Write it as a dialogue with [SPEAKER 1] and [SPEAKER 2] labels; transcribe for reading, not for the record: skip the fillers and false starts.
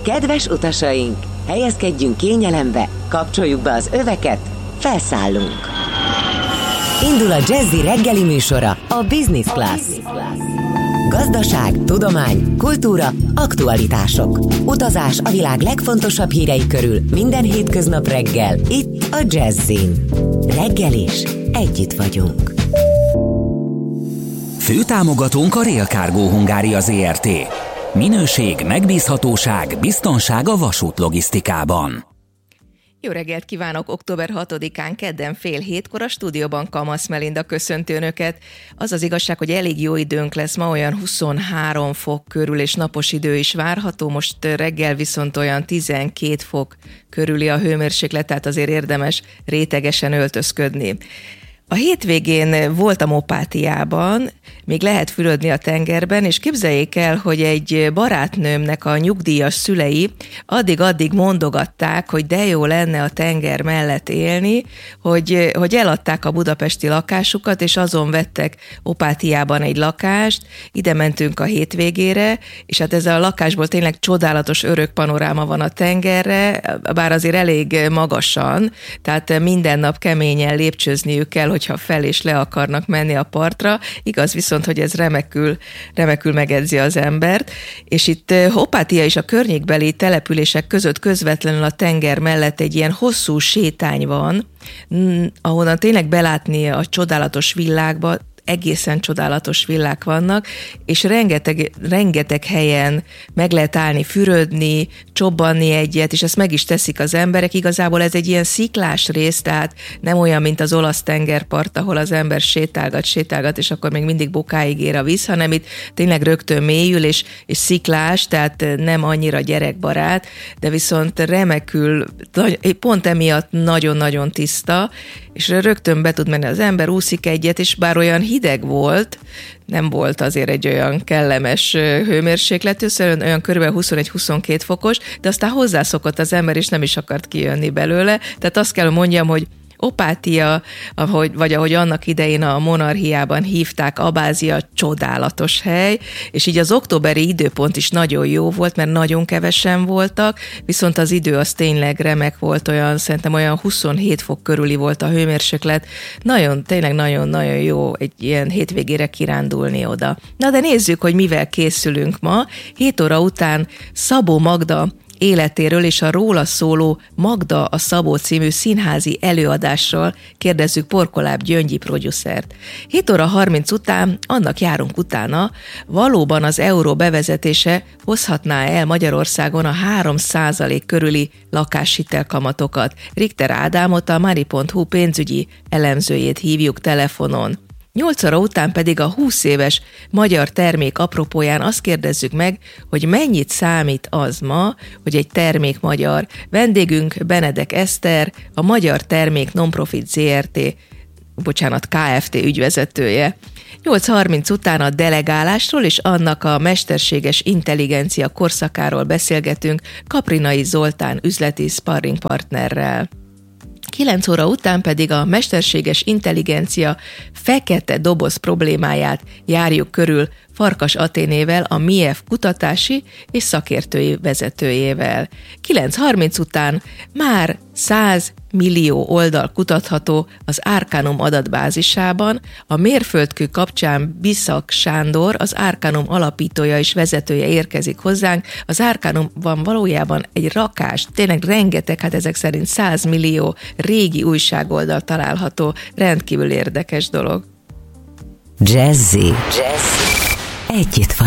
[SPEAKER 1] Kedves utasaink, helyezkedjünk kényelembe, kapcsoljuk be az öveket, felszállunk. Indul a Jazzy reggeli műsora, a Business Class. Gazdaság, tudomány, kultúra, aktualitások. Utazás a világ legfontosabb hírei körül minden hétköznap reggel, itt a Jazzyn. Reggel is együtt vagyunk.
[SPEAKER 2] Főtámogatónk a Rail Cargo Hungária Zrt. Minőség, megbízhatóság, biztonság a vasútlogisztikában.
[SPEAKER 3] Jó reggelt kívánok! Október 6-án kedden 6:30 a stúdióban Kamasz Melinda köszönti Önöket. Az az igazság, hogy elég jó időnk lesz, ma olyan 23 fok körül és napos idő is várható, most reggel viszont olyan 12 fok körüli a hőmérséklet, tehát azért érdemes rétegesen öltözködni. A hétvégén voltam Opátiában, még lehet fürödni a tengerben, és képzeljék el, hogy egy barátnőmnek a nyugdíjas szülei addig mondogatták, hogy de jó lenne a tenger mellett élni, hogy eladták a budapesti lakásukat, és azon vettek Opátiában egy lakást, ide mentünk a hétvégére, és hát ez a lakásból tényleg csodálatos örök panoráma van a tengerre, bár azért elég magasan, tehát minden nap keményen lépcsőzniük kell, hogyha fel és le akarnak menni a partra. Igaz viszont, hogy ez remekül megedzi az embert, és itt Opátia és a környékbeli települések között közvetlenül a tenger mellett egy ilyen hosszú sétány van, ahonnan tényleg belátni a csodálatos villákba, egészen csodálatos villák vannak, és rengeteg helyen meg lehet állni, fürödni, csobbanni egyet, és ezt meg is teszik az emberek. Igazából ez egy ilyen sziklás rész, tehát nem olyan, mint az olasz tengerpart, ahol az ember sétálgat, és akkor még mindig bokáig ér a víz, hanem itt tényleg rögtön mélyül, és sziklás, tehát nem annyira gyerekbarát, de viszont remekül, pont emiatt nagyon-nagyon tiszta, és rögtön be tud menni az ember, úszik egyet, és bár olyan hideg volt, nem volt azért egy olyan kellemes hőmérsékletű, olyan kb. 21-22 fokos, de aztán hozzászokott az ember, és nem is akart kijönni belőle. Tehát azt kell mondjam, hogy Opátia, ahogy annak idején a monarchiában hívták, Abázia, csodálatos hely, és így az októberi időpont is nagyon jó volt, mert nagyon kevesen voltak, viszont az idő az tényleg remek volt, szerintem olyan 27 fok körüli volt a hőmérséklet, tényleg nagyon-nagyon jó egy ilyen hétvégére kirándulni oda. Na de nézzük, hogy mivel készülünk ma. 7 óra után Szabó Magda életéről és a róla szóló Magda a Szabó című színházi előadásról kérdezzük Porkoláb Gyöngyi producert. 7 óra 30 után annak járunk utána, valóban az euró bevezetése hozhatná el Magyarországon a 3% körüli lakáshitelkamatokat. Richter Ádámot, a Money.hu pénzügyi elemzőjét hívjuk telefonon. 8 óra után pedig a 20 éves magyar termék apropóján azt kérdezzük meg, hogy mennyit számít az ma, hogy egy termék magyar. Vendégünk Benedek Eszter, a Magyar Termék Nonprofit Kft. Ügyvezetője. 8:30 után a delegálásról és annak a mesterséges intelligencia korszakáról beszélgetünk Kaprinai Zoltán üzleti sparringpartnerrel. 9 óra után pedig a mesterséges intelligencia fekete doboz problémáját járjuk körül Farkas Aténével, a MIEF kutatási és szakértői vezetőjével. 9:30 után már 100 millió oldal kutatható az Arcanum adatbázisában. A mérföldkő kapcsán Biszak Sándor, az Arcanum alapítója és vezetője érkezik hozzánk. Az Arcanumban valójában egy rakás, tényleg rengeteg, hát ezek szerint 100 millió régi újságoldal található, rendkívül érdekes dolog.
[SPEAKER 1] Jazzy. Együtt